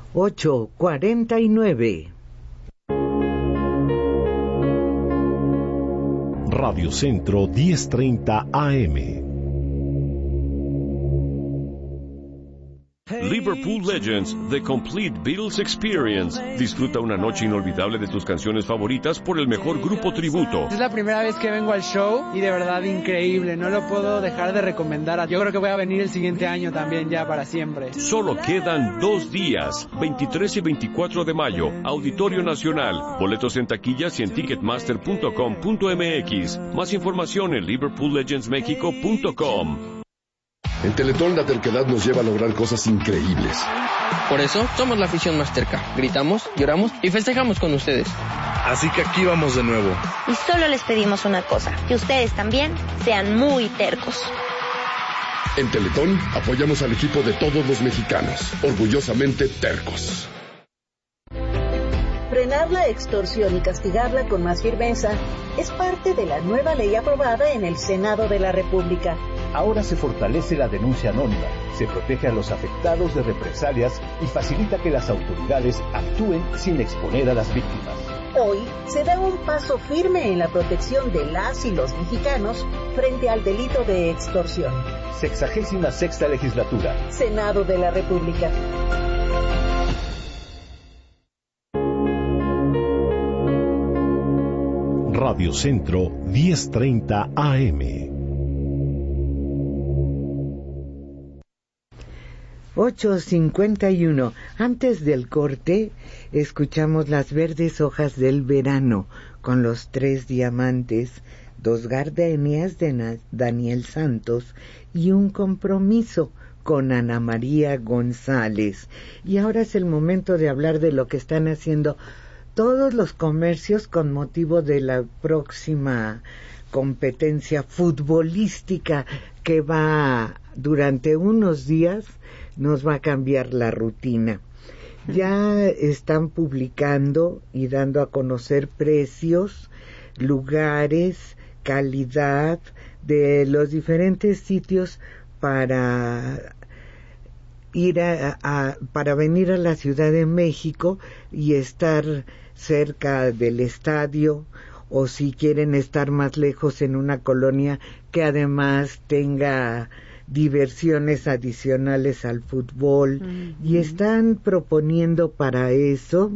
8:49. Radio Centro 1030 AM. Liverpool Legends, The Complete Beatles Experience. Disfruta una noche inolvidable de tus canciones favoritas por el mejor grupo tributo. Es la primera vez que vengo al show y de verdad increíble, no lo puedo dejar de recomendar. Yo creo que voy a venir el siguiente año también, ya para siempre. Solo quedan 2 días, 23 y 24 de mayo, Auditorio Nacional. Boletos en taquillas y en ticketmaster.com.mx. Más información en liverpoollegendsmexico.com. En Teletón la terquedad nos lleva a lograr cosas increíbles. Por eso somos la afición más terca. Gritamos, lloramos y festejamos con ustedes. Así que aquí vamos de nuevo. Y solo les pedimos una cosa, que ustedes también sean muy tercos. En Teletón apoyamos al equipo de todos los mexicanos, orgullosamente tercos. Frenar la extorsión y castigarla con más firmeza es parte de la nueva ley aprobada en el Senado de la República. Ahora se fortalece la denuncia anónima, se protege a los afectados de represalias y facilita que las autoridades actúen sin exponer a las víctimas. Hoy se da un paso firme en la protección de las y los mexicanos frente al delito de extorsión. 66ª legislatura. Senado de la República. Radio Centro 1030 AM. 8:51. Antes del corte, escuchamos Las verdes hojas del verano con Los tres diamantes, Dos gardenias de Daniel Santos y Un compromiso con Ana María González. Y ahora es el momento de hablar de lo que están haciendo todos los comercios con motivo de la próxima competencia futbolística que va durante unos días. Nos va a cambiar la rutina. Ya están publicando y dando a conocer precios, lugares, calidad de los diferentes sitios para ir para venir a la Ciudad de México y estar cerca del estadio, o si quieren estar más lejos en una colonia que además tenga diversiones adicionales al fútbol. Y están proponiendo para eso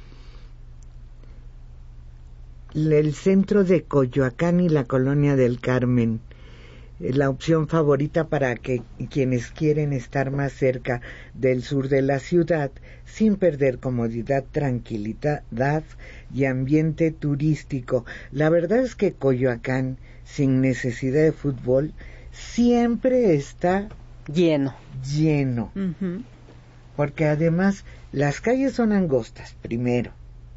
el centro de Coyoacán y la colonia del Carmen, la opción favorita para que quienes quieren estar más cerca del sur de la ciudad sin perder comodidad, tranquilidad y ambiente turístico. La verdad es que Coyoacán, sin necesidad de fútbol, siempre está lleno. Porque además las calles son angostas, primero.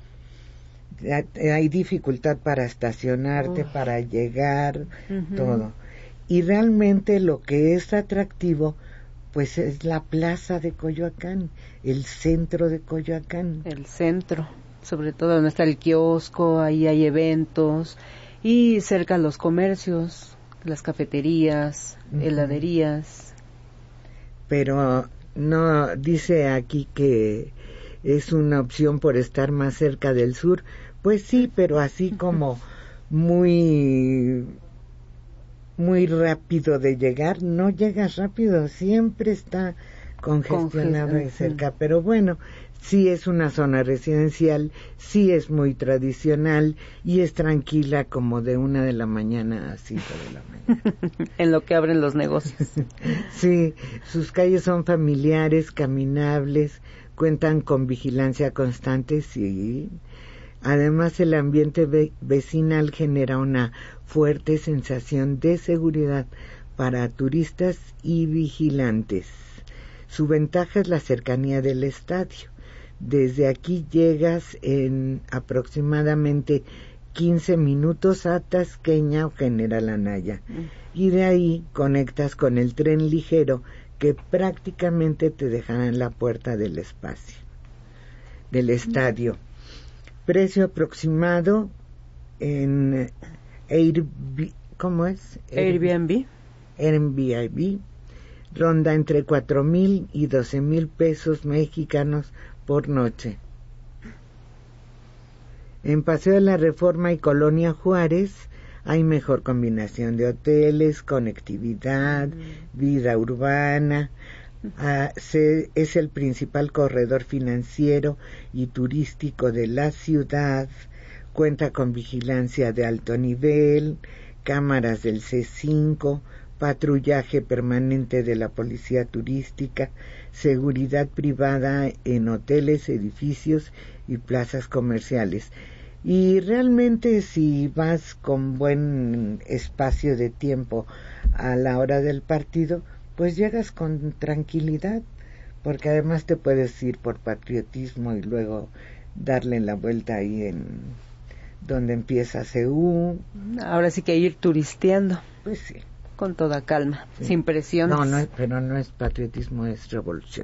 Hay dificultad para estacionarte, para llegar, todo. Y realmente lo que es atractivo, pues es la plaza de Coyoacán, el centro de Coyoacán. El centro, sobre todo donde está el kiosco, ahí hay eventos, y cerca los comercios, las cafeterías, heladerías. Pero no, dice aquí que es una opción por estar más cerca del sur. Pues sí, pero así como muy rápido de llegar, no llegas rápido, siempre está congestionado y cerca. Pero bueno, sí es una zona residencial, sí es muy tradicional y es tranquila, como de 1 de la mañana a 5 de la mañana. En lo que abren los negocios. Sí, sus calles son familiares, caminables, cuentan con vigilancia constante, sí. Además, el ambiente vecinal genera una fuerte sensación de seguridad para turistas y vigilantes. Su ventaja es la cercanía del estadio. Desde aquí llegas en aproximadamente 15 minutos a Tasqueña o General Anaya. Y de ahí conectas con el tren ligero que prácticamente te dejará en la puerta del estadio. Precio aproximado en Airbnb, ¿cómo es? Airbnb. Ronda entre 4,000 y 12,000 pesos mexicanos por noche. En Paseo de la Reforma y Colonia Juárez hay mejor combinación de hoteles, conectividad, vida urbana. Es el principal corredor financiero y turístico de la ciudad. Cuenta con vigilancia de alto nivel, cámaras del C5, patrullaje permanente de la policía turística, seguridad privada en hoteles, edificios y plazas comerciales. Y realmente si vas con buen espacio de tiempo a la hora del partido, pues llegas con tranquilidad, porque además te puedes ir por patriotismo y luego darle la vuelta ahí en donde empieza CU. Ahora sí que ir turisteando. Pues sí. Con toda calma, sí. Sin presiones. Pero no es patriotismo, es revolución.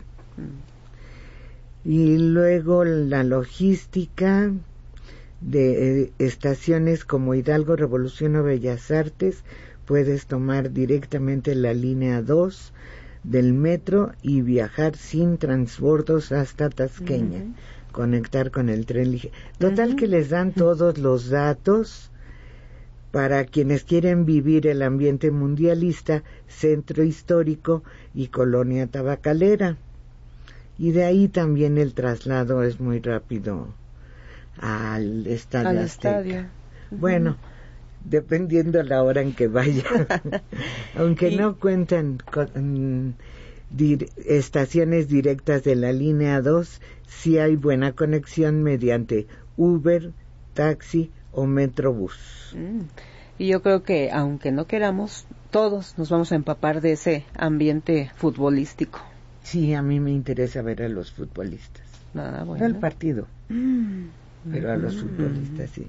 Y luego la logística de estaciones como Hidalgo, Revolución o Bellas Artes, puedes tomar directamente la línea 2 del metro y viajar sin transbordos hasta Tasqueña, conectar con el tren ligero. Total que les dan todos los datos para quienes quieren vivir el ambiente mundialista, centro histórico y colonia tabacalera. Y de ahí también el traslado es muy rápido al Estadio Azteca. Bueno, dependiendo la hora en que vaya. Aunque no cuentan con estaciones directas de la línea 2, sí hay buena conexión mediante Uber, taxi o Metrobús. Y yo creo que aunque no queramos, todos nos vamos a empapar de ese ambiente futbolístico. Sí, a mí me interesa ver a los futbolistas. Bueno. No el partido, pero a los futbolistas sí.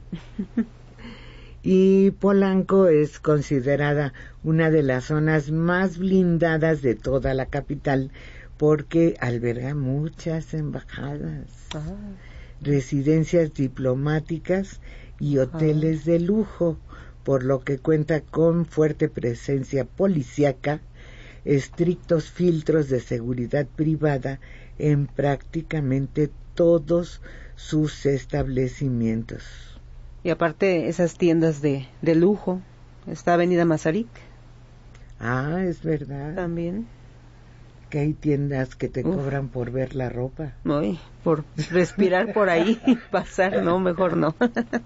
Y Polanco es considerada una de las zonas más blindadas de toda la capital porque alberga muchas embajadas, residencias diplomáticas y hoteles de lujo, por lo que cuenta con fuerte presencia policíaca, estrictos filtros de seguridad privada en prácticamente todos sus establecimientos. Y aparte esas tiendas de lujo, está Avenida Mazarik. Es verdad. También. Que hay tiendas que te cobran por ver la ropa. Ay, por respirar por ahí y pasar, no, mejor no.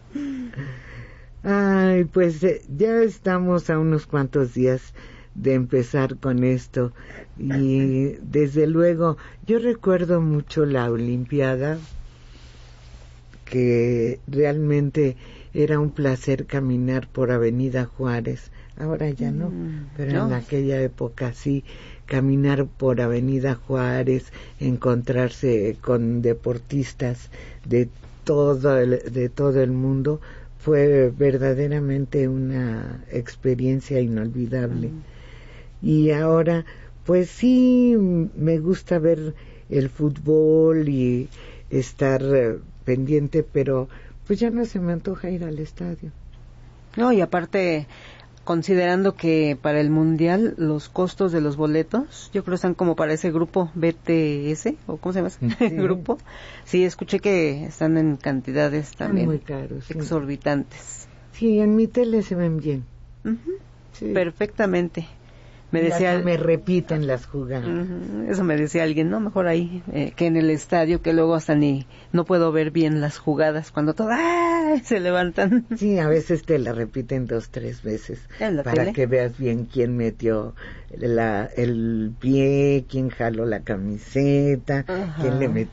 Ay, pues ya estamos a unos cuantos días de empezar con esto y desde luego yo recuerdo mucho la Olimpiada, que realmente era un placer caminar por Avenida Juárez. Ahora ya no, pero en aquella época sí, caminar por Avenida Juárez, encontrarse con deportistas de todo el mundo, fue verdaderamente una experiencia inolvidable. Y ahora, pues sí, me gusta ver el fútbol y estar pendiente, pero pues ya no se me antoja ir al estadio. No, y aparte, considerando que para el Mundial los costos de los boletos, yo creo que están como para ese grupo BTS, o ¿cómo se llama ese grupo? Sí, escuché que están en cantidades también muy caros, exorbitantes. Sí, en mi tele se ven bien. Sí. Perfectamente. Me repiten las jugadas. Eso me decía alguien, no, mejor ahí que en el estadio, que luego hasta no puedo ver bien las jugadas cuando todas se levantan. Sí, a veces te la repiten 2-3 veces para tele, que veas bien quién metió el pie, quién jaló la camiseta, quién le metió